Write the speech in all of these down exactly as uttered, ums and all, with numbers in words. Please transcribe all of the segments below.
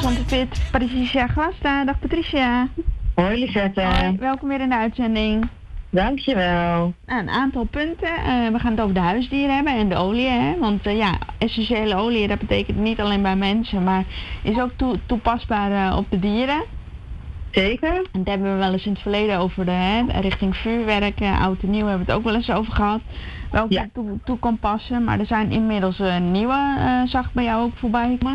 Gezond en Fit, Patricia Glasta. Dag Patricia. Hoi Lisette. Hoi, welkom weer in de uitzending. Dankjewel. Nou, een aantal punten. Uh, we gaan het over de huisdieren hebben en de olie. Hè? Want uh, ja, essentiële olie, dat betekent niet alleen bij mensen, maar is ook toe, toepasbaar uh, op de dieren. Zeker. En daar hebben we wel eens in het verleden over de, hè, richting vuurwerk, uh, oud en nieuw hebben we het ook wel eens over gehad. Welke ja. toe, toe kan passen, maar er zijn inmiddels uh, nieuwe, uh, zag ik bij jou ook voorbij komen.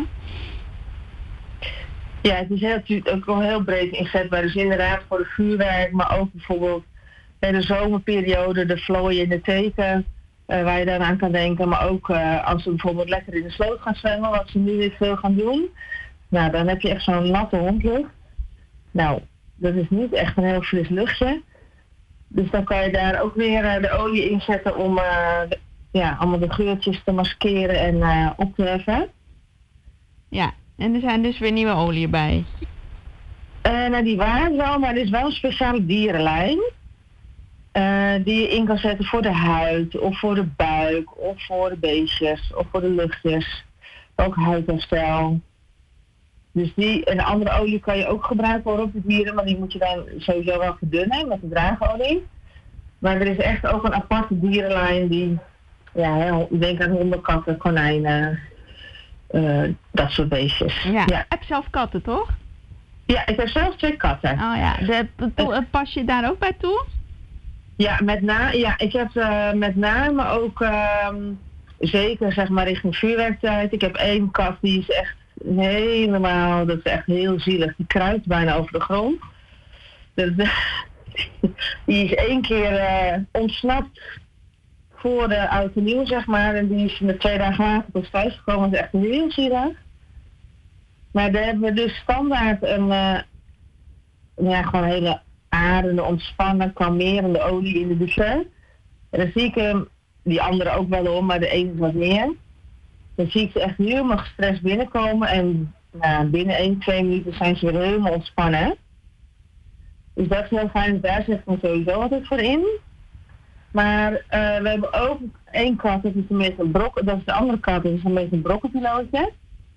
Ja, het is heel, ook wel heel breed inzetbaar. Dus inderdaad voor de vuurwerk, maar ook bijvoorbeeld bij de zomerperiode, de vlooien in de teken, uh, waar je daaraan kan denken. Maar ook uh, als ze bijvoorbeeld lekker in de sloot gaan zwemmen, wat ze nu weer veel gaan doen. Nou, dan heb je echt zo'n natte hondlucht. Nou, dat is niet echt een heel fris luchtje. Dus dan kan je daar ook weer uh, de olie in zetten om uh, de, ja, allemaal de geurtjes te maskeren en uh, op te heffen. Ja, en er zijn dus weer nieuwe oliën bij. Uh, nou, die waren wel, maar er is wel een speciale dierenlijn. Uh, die je in kan zetten voor de huid, of voor de buik, of voor de beestjes, of voor de luchtjes. Ook huidherstel. Dus die, en de andere olie kan je ook gebruiken voor op de dieren, maar die moet je dan sowieso wel verdunnen met de draagolie. Maar er is echt ook een aparte dierenlijn die, ja, ik denk aan honden, katten, konijnen, uh, dat soort beestjes. Ja, ja. Ik heb zelf katten, toch? Ja, ik heb zelf twee katten. Oh ja, de, de, de, pas je daar ook bij toe? Ja, met na, ja ik heb uh, met name ook, uh, zeker zeg maar richting vuurwerktijd. Ik heb één kat die is echt helemaal, dat is echt heel zielig. Die kruipt bijna over de grond. Dus, die is één keer uh, ontsnapt voor de oud en nieuw, zeg maar. En die is met twee dagen later pas thuis gekomen. Dat is echt heel zielig. Maar daar hebben we dus standaard een, uh, ja, gewoon een hele adende, ontspannen, kalmerende olie in de douche. En dan zie ik hem, die andere ook wel om, maar de ene is wat meer. Dan zie ik ze echt helemaal gestrest binnenkomen en nou, binnen één, twee minuten zijn ze weer helemaal ontspannen. Dus dat is heel fijn, daar zet ik me sowieso altijd voor in. Maar uh, we hebben ook één kat, dat is een beetje een brok, dat is de andere kat, dat is een beetje een brokkenpilootje.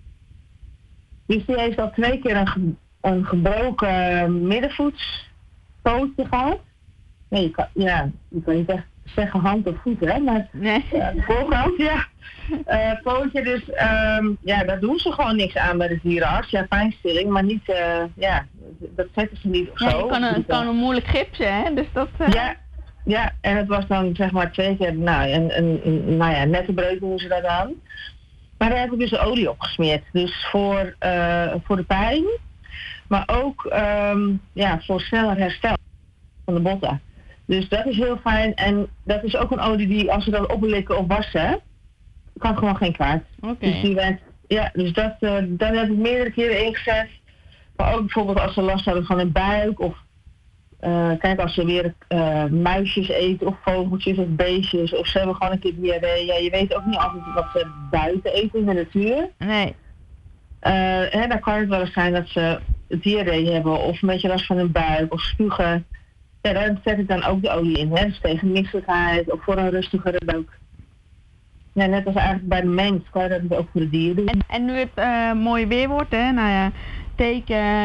Dus die heeft al twee keer een, ge, een gebroken middenvoetspootje gehad. Nee, je kan, ja, je kan niet echt zeggen hand of voet, hè, maar nee. Uh, de voorkant, ja. Uh, pootje, dus um, ja, daar doen ze gewoon niks aan bij de dierenarts. Ja, pijnstilling, maar niet, uh, ja, dat zetten ze niet of zo. Ja, je kan een, kan een moeilijk gipsen, hè, dus dat... Uh... Ja, ja, en het was dan zeg maar twee keer, nou, een, een, een nou ja, nette breuk doen ze dat aan. Maar daar heb ik dus olie op gesmeerd. Dus voor, uh, voor de pijn, maar ook um, ja, voor sneller herstel van de botten. Dus dat is heel fijn. En dat is ook een olie die, als we dat oplikken of wassen, kan gewoon geen kwaad. Okay. Dus die werkt, ja, dus dat, uh, daar heb ik meerdere keren ingezet. Maar ook bijvoorbeeld als ze last hebben van een buik. Of uh, kijk, als ze weer uh, muisjes eten of vogeltjes of beestjes. Of ze hebben gewoon een keer diarree. Ja, je weet ook niet altijd wat ze buiten eten in de natuur. Nee. Uh, hè, dan kan het wel eens zijn dat ze diarree hebben. Of een beetje last van een buik of spugen. Ja, daar zet ik dan ook de olie in, hè? Dus tegen misselijkheid of voor een rustigere buik. Ja, net als eigenlijk bij de mens kan je dat ook voor de dieren doen. En, en nu het uh, mooi weer wordt, hè, nou ja, teken...